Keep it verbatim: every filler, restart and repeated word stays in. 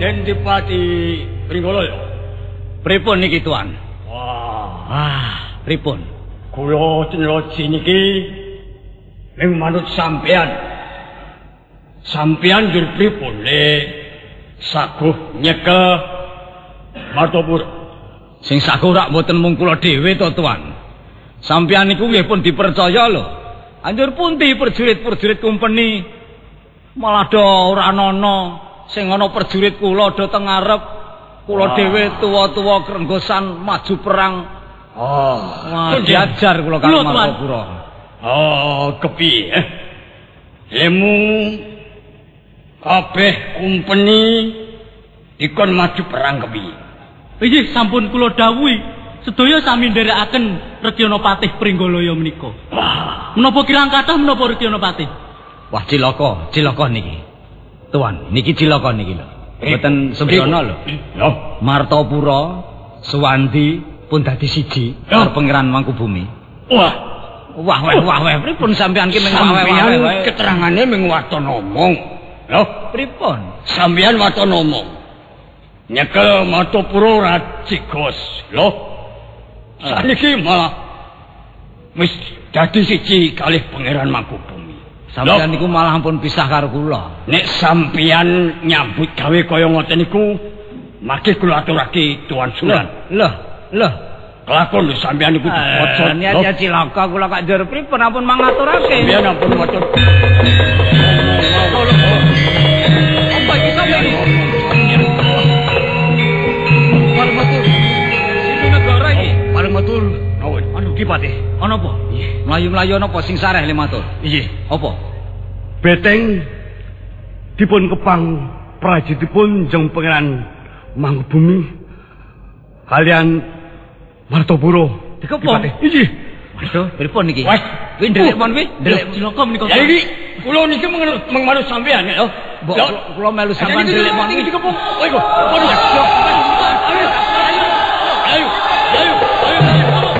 Dendipati Pringgolaya. Pripun niki tuan? Wah, ah, pripun? Kula Cinroji niki ming manut sampean. Sampean jur pripun le saguh nyekel Martopuro. Sing saguh rak mboten mung kula dhewe to tuan. Sampean niku nggih pun dipercaya lho. Anjur pundi perjurit-perjurit kumpeni malah do ora ana sing ana perjurit kula do teng ngarep. Kula dhewe tuwa-tuwa krenggosan maju perang. Oh, wah diajar kula karo Martopuro. Oh, kepiye? Eh? Lemu kabeh kumpeni dikon maju perang kepiye? Nggih sampun kula dawuhi. Sedaya sami nderekaken Rekyana Patih Pringgolaya menika. Wah, menapa kirang kathah menapa Rekyana Patih? Wah cilaka, cilaka niki. Tuan, niki cilaka niki lho. Mboten sembrana lho. Lho, Martopuro, Suwandi pun dadi siji karo Pangeran Mangkubumi. Wah, wah weh wah weh pripun sampean ki ming wah weh weh. Keterangane ming waton omong. Lho, pripun? Sampeyan waton omong. Nyekel Martopuro rajigos. Lho. Saniki malah wis dadi siji kalih Pangeran Mangkubumi. Sampeyan niku malah ampun pisah karo kula. Nek sampeyan nyambut gawe kaya ngoten niku, mangke kula aturake Tuan Sunan. Lho, lho. Kelakon lho sampeyan niku bocot. Niat cilaka kula kak njur pripun ampun mangaturake. Sampeyan ampun matur. Apa iki sampeyan? Parmatur. Situ negara iki. Parmatur. Anu ki Patih, ana apa? Mlayu-mlayu ana apa sing sareh le matur? Nggih. Apa? Beteng dipun kepang prajitipun jeng Pangeran Mangkubumi kalian Martopuro dikepang. Nggih. Waduh, pripun niki? Wes, kuwi ndelik mon kuwi, ndelik cilaka menika. Ya iki kula niki mengmanut sampean ya. Kula melu sampean ndelik mon iki dikepung. Oh iku.